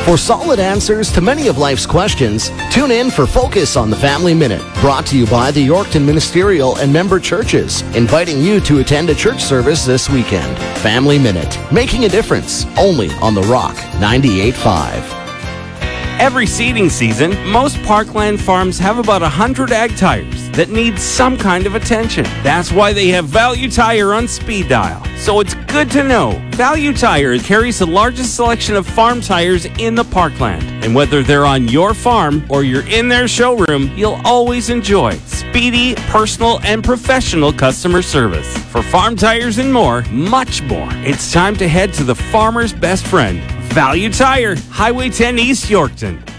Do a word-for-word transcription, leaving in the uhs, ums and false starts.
For solid answers to many of life's questions, tune in for Focus on the Family Minute, brought to you by the Yorkton Ministerial and member churches, inviting you to attend a church service this weekend. Family Minute, making a difference, only on The Rock ninety-eight point five. Every seeding season, most Parkland farms have about one hundred ag tires that need some kind of attention. That's why they have Value Tire on speed dial. So it's good to know Value Tire carries the largest selection of farm tires in the Parkland. And whether they're on your farm or you're in their showroom, you'll always enjoy speedy, personal, and professional customer service. For farm tires and more, much more, it's time to head to the farmer's best friend, Value Tire, Highway ten East Yorkton.